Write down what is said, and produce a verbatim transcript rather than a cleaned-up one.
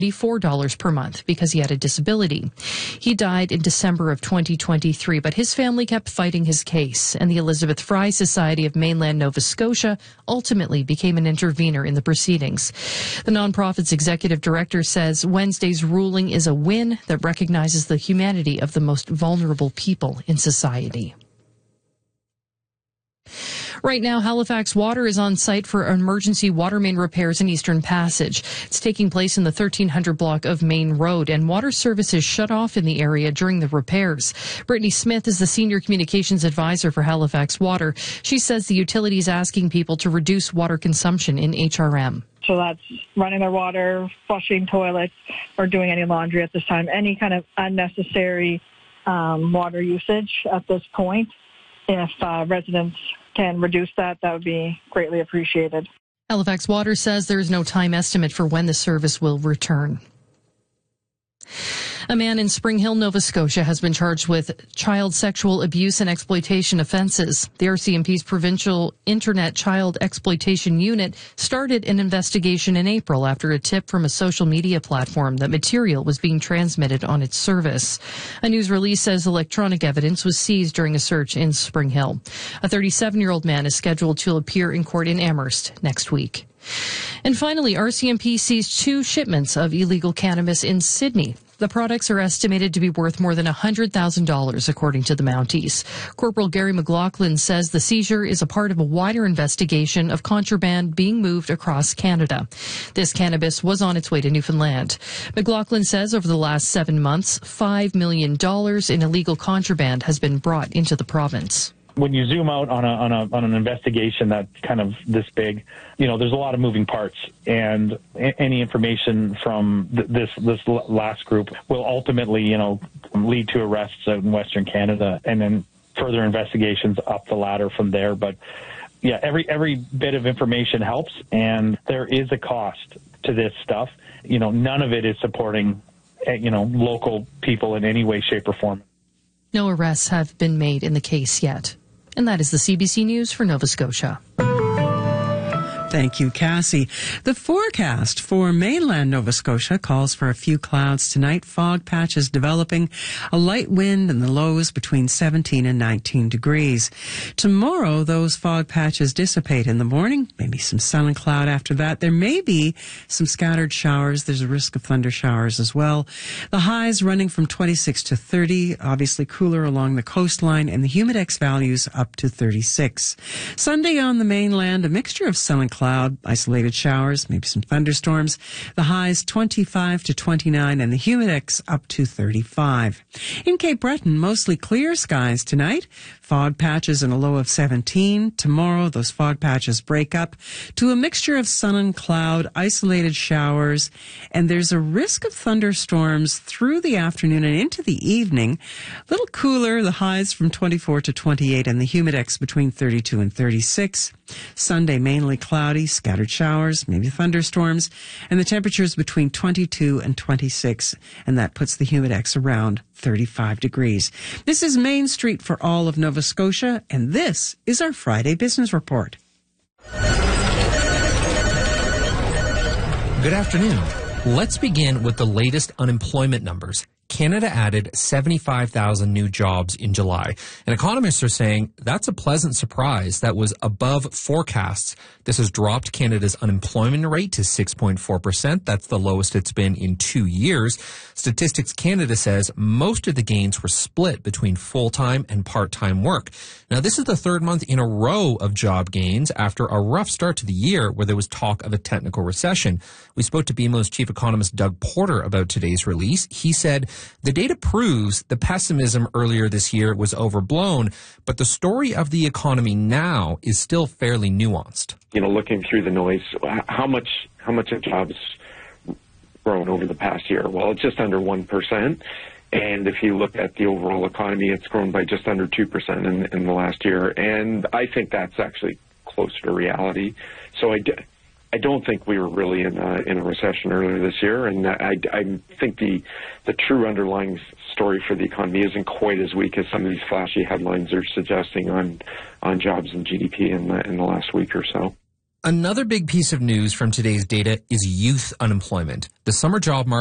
four dollars per month because he had a disability. He died in December of twenty twenty-three, but his family kept fighting his case, and the Elizabeth Fry Society of Mainland Nova Scotia ultimately became an intervener in the proceedings. The nonprofit's executive director says Wednesday's ruling is a win that recognizes the humanity of the most vulnerable people in society. Right now, Halifax Water is on site for emergency water main repairs in Eastern Passage. It's taking place in the thirteen hundred block of Main Road, and water service is shut off in the area during the repairs. Brittany Smith is the Senior Communications Advisor for Halifax Water. She says the utility is asking people to reduce water consumption in H R M. So that's running their water, flushing toilets, or doing any laundry at this time. Any kind of unnecessary um, water usage at this point. If uh, residents can reduce that, that would be greatly appreciated. Halifax Water says there is no time estimate for when the service will return. A man in Spring Hill, Nova Scotia, has been charged with child sexual abuse and exploitation offences. The R C M P's Provincial Internet Child Exploitation Unit started an investigation in April after a tip from a social media platform that material was being transmitted on its service. A news release says electronic evidence was seized during a search in Spring Hill. A thirty-seven-year-old man is scheduled to appear in court in Amherst next week. And finally, R C M P seized two shipments of illegal cannabis in Sydney. The products are estimated to be worth more than one hundred thousand dollars, according to the Mounties. Corporal Gary McLaughlin says the seizure is a part of a wider investigation of contraband being moved across Canada. This cannabis was on its way to Newfoundland. McLaughlin says over the last seven months, five million dollars in illegal contraband has been brought into the province. When you zoom out on a, on a on an investigation that's kind of this big, you know, there's a lot of moving parts, and a- any information from th- this this last group will ultimately, you know, lead to arrests out in Western Canada, and then further investigations up the ladder from there. But yeah, every every bit of information helps, and there is a cost to this stuff. You know, none of it is supporting, you know, local people in any way, shape, or form. No arrests have been made in the case yet. And that is the C B C News for Nova Scotia. Thank you, Cassie. The forecast for mainland Nova Scotia calls for a few clouds tonight, fog patches developing, a light wind, and the lows between seventeen and nineteen degrees. Tomorrow, those fog patches dissipate in the morning, maybe some sun and cloud after that. There may be some scattered showers. There's a risk of thunder showers as well. The highs running from twenty-six to thirty, obviously cooler along the coastline, and the humidex values up to thirty-six. Sunday on the mainland, a mixture of sun and cloud. Cloud, isolated showers, maybe some thunderstorms. The highs twenty-five to twenty-nine and the humidex up to thirty-five. In Cape Breton, mostly clear skies tonight. Fog patches and a low of seventeen. Tomorrow, those fog patches break up to a mixture of sun and cloud, isolated showers, and there's a risk of thunderstorms through the afternoon and into the evening. A little cooler, the highs from twenty-four to twenty-eight and the humidex between thirty-two and thirty-six. Sunday, mainly cloudy, scattered showers, maybe thunderstorms, and the temperatures between twenty-two and twenty-six, and that puts the humidex around thirty-five degrees. This is Main Street for all of Nova Scotia, and this is our Friday Business Report. Good afternoon. Let's begin with the latest unemployment numbers. Canada added seventy-five thousand new jobs in July. And economists are saying that's a pleasant surprise that was above forecasts. This has dropped Canada's unemployment rate to six point four percent. That's the lowest it's been in two years. Statistics Canada says most of the gains were split between full-time and part-time work. Now, this is the third month in a row of job gains after a rough start to the year where there was talk of a technical recession. We spoke to B M O's chief economist Doug Porter about today's release. He said the data proves the pessimism earlier this year was overblown, but the story of the economy now is still fairly nuanced. You know, looking through the noise, how much how much have jobs grown over the past year? Well, it's just under one percent. And if you look at the overall economy, it's grown by just under two percent in, in the last year. And I think that's actually closer to reality. So I, d- I don't think we were really in a, in a recession earlier this year. And I, I think the, the true underlying story for the economy isn't quite as weak as some of these flashy headlines are suggesting on, on jobs and G D P in the, in the last week or so. Another big piece of news from today's data is youth unemployment. The summer job market